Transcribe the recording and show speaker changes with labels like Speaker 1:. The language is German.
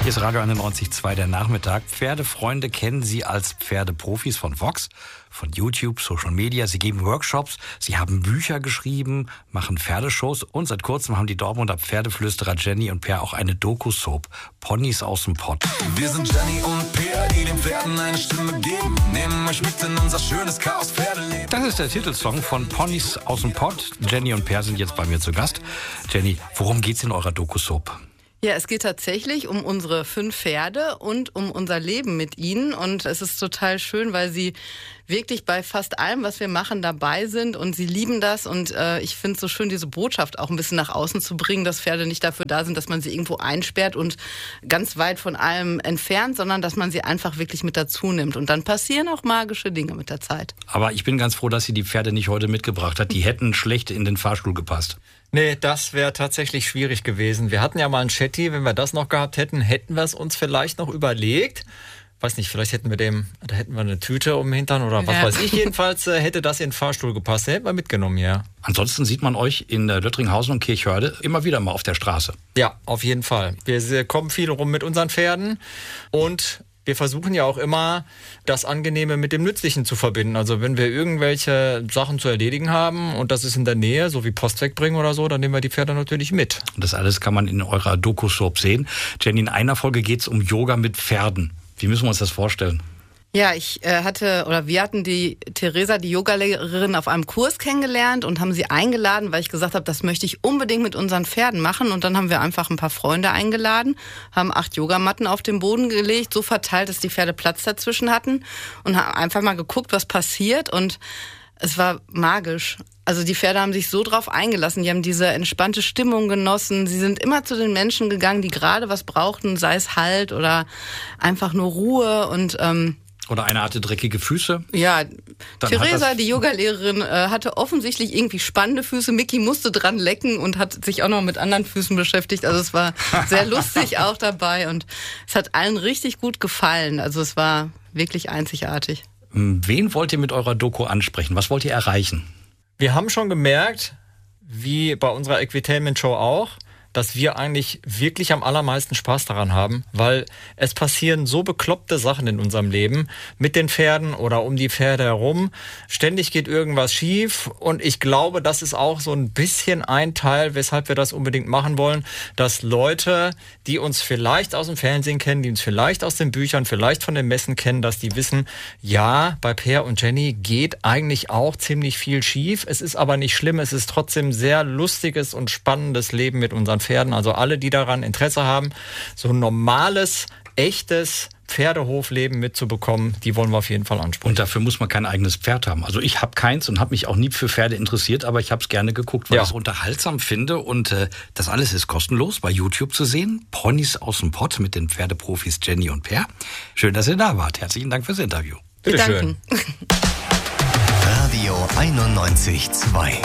Speaker 1: Hier ist Radio 91.2 der Nachmittag. Pferdefreunde kennen Sie als Pferdeprofis von Vox, von YouTube, Social Media. Sie geben Workshops, Sie haben Bücher geschrieben, machen Pferdeshows und seit kurzem haben die Dortmunder Pferdeflüsterer Jenny und Per auch eine Doku-Soap, Ponys aus dem Pott.
Speaker 2: Wir sind Jenny und Per, die den Pferden eine Stimme geben, nehmen euch mit in unser schönes Chaos-Pferdeleben.
Speaker 1: Das ist der Titelsong von Ponys aus dem Pott. Jenny und Per sind jetzt bei mir zu Gast. Jenny, worum geht's in eurer Doku-Soap?
Speaker 3: Ja, es geht tatsächlich um unsere 5 Pferde und um unser Leben mit ihnen. Und es ist total schön, weil sie wirklich bei fast allem, was wir machen, dabei sind. Und sie lieben das. Und ich finde es so schön, diese Botschaft auch ein bisschen nach außen zu bringen, dass Pferde nicht dafür da sind, dass man sie irgendwo einsperrt und ganz weit von allem entfernt, sondern dass man sie einfach wirklich mit dazu nimmt. Und dann passieren auch magische Dinge mit der Zeit.
Speaker 1: Aber ich bin ganz froh, dass sie die Pferde nicht heute mitgebracht hat. Die hätten schlecht in den Fahrstuhl gepasst.
Speaker 4: Nee, das wäre tatsächlich schwierig gewesen. Wir hatten ja mal einen Shetty, wenn wir das noch gehabt hätten, hätten wir es uns vielleicht noch überlegt. Weiß nicht, vielleicht hätten wir eine Tüte um den Hintern oder was weiß ich. Jedenfalls hätte das in den Fahrstuhl gepasst. Den hätten wir mitgenommen, ja.
Speaker 1: Ansonsten sieht man euch in Lüttringhausen und Kirchhörde immer wieder mal auf der Straße.
Speaker 4: Ja, auf jeden Fall. Wir kommen viel rum mit unseren Pferden und wir versuchen ja auch immer, das Angenehme mit dem Nützlichen zu verbinden. Also wenn wir irgendwelche Sachen zu erledigen haben und das ist in der Nähe, so wie Post wegbringen oder so, dann nehmen wir die Pferde natürlich mit.
Speaker 1: Und das alles kann man in eurer Doku-Soap sehen. Jenny, in einer Folge geht es um Yoga mit Pferden. Wie müssen wir uns das vorstellen?
Speaker 3: Ja, wir hatten die Theresa, die Yogalehrerin, auf einem Kurs kennengelernt und haben sie eingeladen, weil ich gesagt habe, das möchte ich unbedingt mit unseren Pferden machen. Und dann haben wir einfach ein paar Freunde eingeladen, haben 8 Yogamatten auf den Boden gelegt, so verteilt, dass die Pferde Platz dazwischen hatten und haben einfach mal geguckt, was passiert. Und es war magisch. Also die Pferde haben sich so drauf eingelassen, die haben diese entspannte Stimmung genossen. Sie sind immer zu den Menschen gegangen, die gerade was brauchten, sei es Halt oder einfach nur Ruhe und
Speaker 1: oder einer hatte dreckige Füße.
Speaker 3: Ja, Theresa, die Yogalehrerin, hatte offensichtlich irgendwie spannende Füße. Mickey musste dran lecken und hat sich auch noch mit anderen Füßen beschäftigt. Also es war sehr lustig auch dabei und es hat allen richtig gut gefallen. Also es war wirklich einzigartig.
Speaker 1: Wen wollt ihr mit eurer Doku ansprechen? Was wollt ihr erreichen?
Speaker 4: Wir haben schon gemerkt, wie bei unserer Equitainment-Show auch, dass wir eigentlich wirklich am allermeisten Spaß daran haben, weil es passieren so bekloppte Sachen in unserem Leben mit den Pferden oder um die Pferde herum. Ständig geht irgendwas schief und ich glaube, das ist auch so ein bisschen ein Teil, weshalb wir das unbedingt machen wollen, dass Leute, die uns vielleicht aus dem Fernsehen kennen, die uns vielleicht aus den Büchern, vielleicht von den Messen kennen, dass die wissen, ja, bei Per und Jenny geht eigentlich auch ziemlich viel schief. Es ist aber nicht schlimm, es ist trotzdem sehr lustiges und spannendes Leben mit unseren Pferden. Also alle, die daran Interesse haben, so ein normales, echtes Pferdehofleben mitzubekommen, die wollen wir auf jeden Fall ansprechen.
Speaker 1: Und dafür muss man kein eigenes Pferd haben. Also ich habe keins und habe mich auch nie für Pferde interessiert, aber ich habe es gerne geguckt, weil ich es unterhaltsam finde. Und das alles ist kostenlos bei YouTube zu sehen. Ponys aus dem Pott mit den Pferdeprofis Jenny und Per. Schön, dass ihr da wart. Herzlichen Dank fürs Interview.
Speaker 4: Bitte schön.
Speaker 5: Radio 91.2